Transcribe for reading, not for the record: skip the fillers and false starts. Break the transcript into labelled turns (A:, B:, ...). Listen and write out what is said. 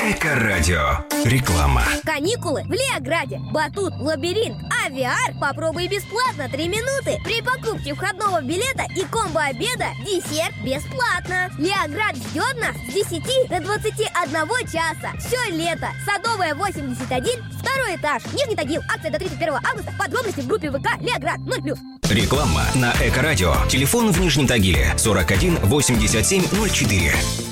A: Эко-радио. Реклама.
B: Каникулы в Леограде. Батут, лабиринт, VR. Попробуй бесплатно 3 минуты. При покупке входного билета и комбо-обеда десерт бесплатно. Леоград ждет нас с 10 до 21 часа. Все лето. Садовая 81, второй этаж. Нижний Тагил. Акция до 31 августа. Подробности в группе ВК Леоград 0+.
A: Реклама на Эко-радио. Телефон в Нижнем Тагиле 41 87 04.